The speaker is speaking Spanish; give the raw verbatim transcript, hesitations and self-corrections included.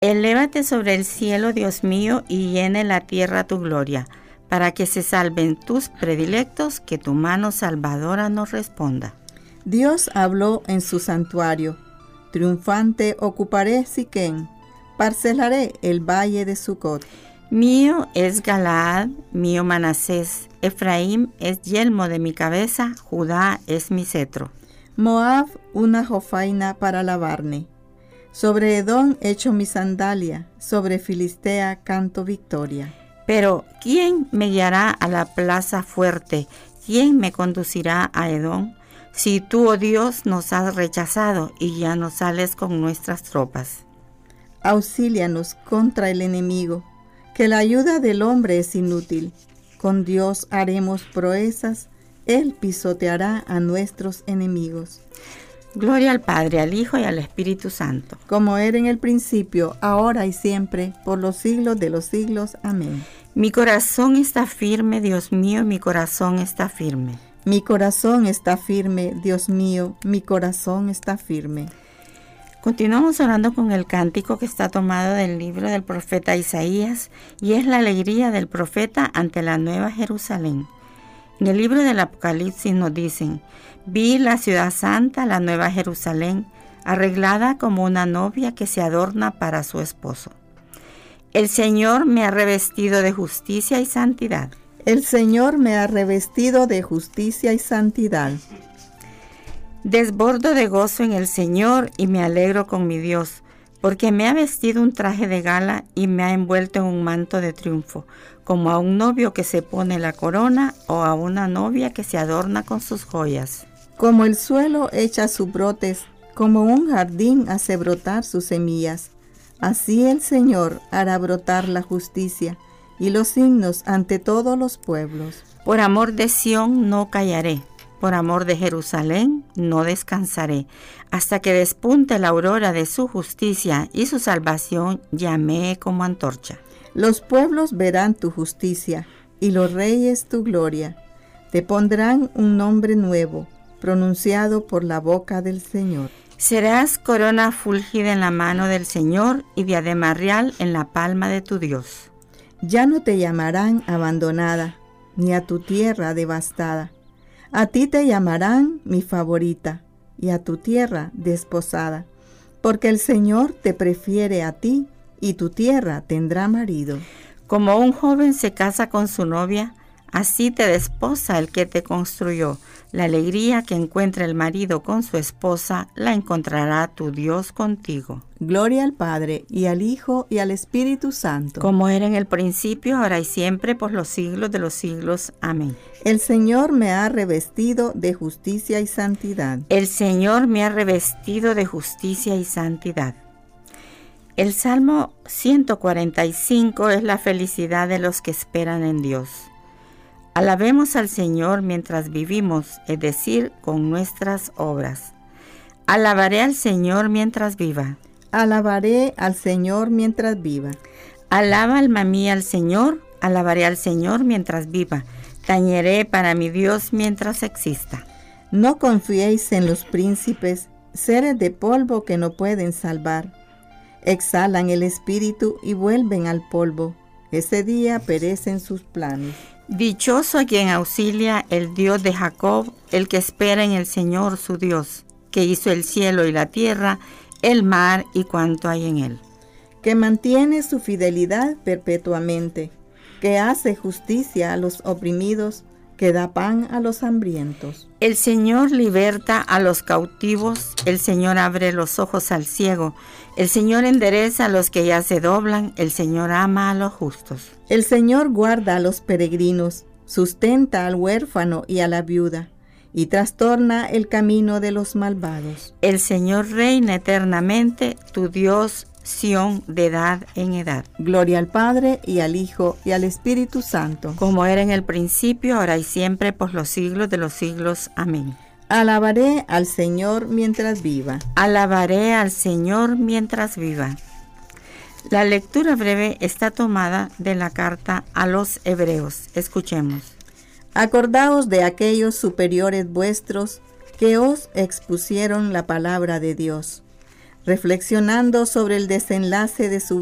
Elévate sobre el cielo, Dios mío, y llene la tierra tu gloria, para que se salven tus predilectos, que tu mano salvadora nos responda. Dios habló en su santuario. Triunfante ocuparé Siquén, parcelaré el valle de Sucot. Mío es Galaad, mío Manasés, Efraín es yelmo de mi cabeza, Judá es mi cetro. Moab una jofaina para lavarme. Sobre Edom echo mi sandalia, sobre Filistea canto victoria. Pero, ¿quién me guiará a la plaza fuerte? ¿Quién me conducirá a Edom? Si tú, oh Dios, nos has rechazado y ya no sales con nuestras tropas. Auxílianos contra el enemigo, que la ayuda del hombre es inútil. Con Dios haremos proezas, Él pisoteará a nuestros enemigos. Gloria al Padre, al Hijo y al Espíritu Santo. Como era en el principio, ahora y siempre, por los siglos de los siglos. Amén. Mi corazón está firme, Dios mío, mi corazón está firme. Mi corazón está firme, Dios mío, mi corazón está firme. Continuamos orando con el cántico que está tomado del libro del profeta Isaías, y es la alegría del profeta ante la nueva Jerusalén. En el libro del Apocalipsis nos dicen: vi la ciudad santa, la nueva Jerusalén, arreglada como una novia que se adorna para su esposo. El Señor me ha revestido de justicia y santidad. El Señor me ha revestido de justicia y santidad. Desbordo de gozo en el Señor y me alegro con mi Dios, porque me ha vestido un traje de gala y me ha envuelto en un manto de triunfo, como a un novio que se pone la corona o a una novia que se adorna con sus joyas. Como el suelo echa sus brotes, como un jardín hace brotar sus semillas, así el Señor hará brotar la justicia y los himnos ante todos los pueblos. Por amor de Sión no callaré, por amor de Jerusalén no descansaré, hasta que despunte la aurora de su justicia y su salvación llamee como antorcha. Los pueblos verán tu justicia y los reyes tu gloria. Te pondrán un nombre nuevo, pronunciado por la boca del Señor. Serás corona fúlgida en la mano del Señor y diadema real en la palma de tu Dios. Ya no te llamarán abandonada, ni a tu tierra devastada. A ti te llamarán mi favorita, y a tu tierra desposada, porque el Señor te prefiere a ti, y tu tierra tendrá marido. Como un joven se casa con su novia, así te desposa el que te construyó. La alegría que encuentra el marido con su esposa, la encontrará tu Dios contigo. Gloria al Padre, y al Hijo, y al Espíritu Santo. Como era en el principio, ahora y siempre, por los siglos de los siglos. Amén. El Señor me ha revestido de justicia y santidad. El Señor me ha revestido de justicia y santidad. El Salmo ciento cuarenta y cinco es la felicidad de los que esperan en Dios. Alabemos al Señor mientras vivimos, es decir, con nuestras obras. Alabaré al Señor mientras viva. Alabaré al Señor mientras viva. Alaba alma mía al Señor, alabaré al Señor mientras viva. Tañeré para mi Dios mientras exista. No confiéis en los príncipes, seres de polvo que no pueden salvar. Exhalan el espíritu y vuelven al polvo. Ese día perecen sus planes. Dichoso a quien auxilia el Dios de Jacob, el que espera en el Señor su Dios, que hizo el cielo y la tierra, el mar y cuanto hay en él. Que mantiene su fidelidad perpetuamente, que hace justicia a los oprimidos, que da pan a los hambrientos. El Señor liberta a los cautivos, el Señor abre los ojos al ciego, el Señor endereza a los que ya se doblan, el Señor ama a los justos. El Señor guarda a los peregrinos, sustenta al huérfano y a la viuda, y trastorna el camino de los malvados. El Señor reina eternamente, tu Dios, Sión, de edad en edad. Gloria al Padre, y al Hijo, y al Espíritu Santo. Como era en el principio, ahora y siempre, por los siglos de los siglos. Amén. Alabaré al Señor mientras viva. Alabaré al Señor mientras viva. La lectura breve está tomada de la carta a los Hebreos. Escuchemos. Acordaos de aquellos superiores vuestros que os expusieron la palabra de Dios. reflexionando sobre el desenlace de su